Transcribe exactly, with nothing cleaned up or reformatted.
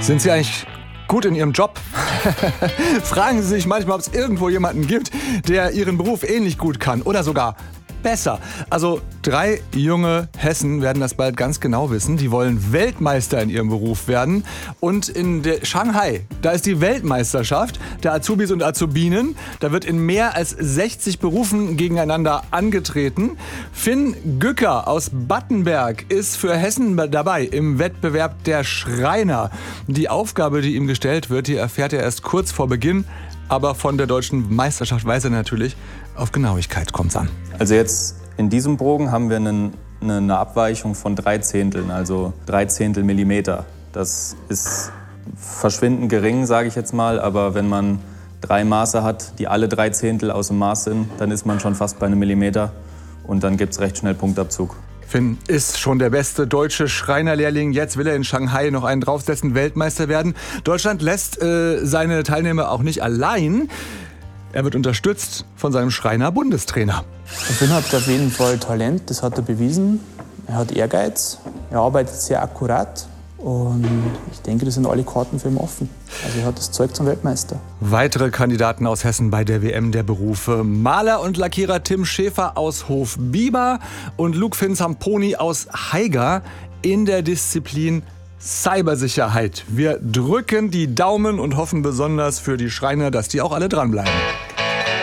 Sind Sie eigentlich gut in Ihrem Job? Fragen Sie sich manchmal, ob es irgendwo jemanden gibt, der Ihren Beruf ähnlich gut kann oder sogar besser. Also drei junge Hessen werden das bald ganz genau wissen. Die wollen Weltmeister in ihrem Beruf werden. Und in der Shanghai, da ist die Weltmeisterschaft der Azubis und Azubinen. Da wird in mehr als sechzig Berufen gegeneinander angetreten. Finn Gücker aus Battenberg ist für Hessen dabei im Wettbewerb der Schreiner. Die Aufgabe, die ihm gestellt wird, die erfährt er erst kurz vor Beginn. Aber von der deutschen Meisterschaft weiß er natürlich, auf Genauigkeit kommt's an. Also jetzt in diesem Bogen haben wir einen, eine Abweichung von drei Zehnteln, also drei Zehntel Millimeter. Das ist verschwindend gering, sage ich jetzt mal, aber wenn man drei Maße hat, die alle drei Zehntel aus dem Maß sind, dann ist man schon fast bei einem Millimeter und dann gibt's recht schnell Punktabzug. Finn ist schon der beste deutsche Schreinerlehrling. Jetzt will er in Shanghai noch einen draufsetzen, Weltmeister werden. Deutschland lässt äh, seine Teilnehmer auch nicht allein. Er wird unterstützt von seinem Schreiner-Bundestrainer. Der Finn hat auf jeden Fall Talent, das hat er bewiesen. Er hat Ehrgeiz, er arbeitet sehr akkurat. Und ich denke, das sind alle Karten für ihn offen. Also er hat das Zeug zum Weltmeister. Weitere Kandidaten aus Hessen bei der W M der Berufe: Maler und Lackierer Tim Schäfer aus Hofbiber und Luke Finn Zamponi aus Haiger in der Disziplin Cybersicherheit. Wir drücken die Daumen und hoffen besonders für die Schreiner, dass die auch alle dranbleiben.